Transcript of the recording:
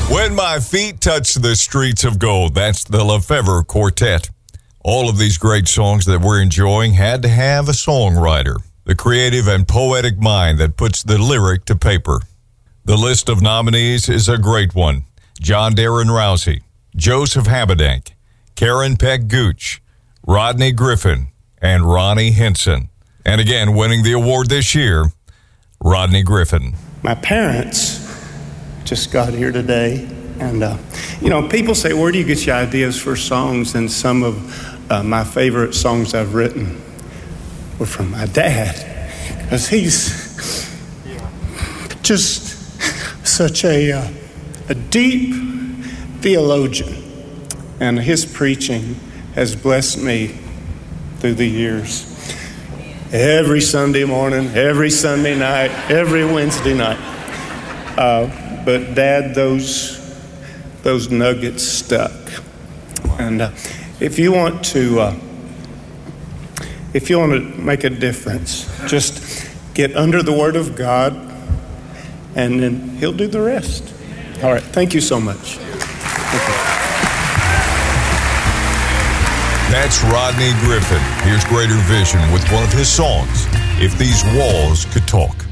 When My Feet Touch the Streets of Gold, that's the Lefevre Quartet. All of these great songs that we're enjoying had to have a songwriter, the creative and poetic mind that puts the lyric to paper. The list of nominees is a great one. John Darren Rousey, Joseph Habedank, Karen Peck Gooch, Rodney Griffin, and Ronnie Henson. And again, winning the award this year, Rodney Griffin. My parents just got here today, and people say, where do you get your ideas for songs? And some of my favorite songs I've written were from my dad, because he's just such a deep theologian, and his preaching has blessed me through the years. Every Sunday morning, every Sunday night, every Wednesday night. But Dad, those nuggets stuck. And if you want to make a difference, just get under the Word of God, and then He'll do the rest. All right, thank you so much. That's Rodney Griffin. Here's Greater Vision with one of his songs, If These Walls Could Talk.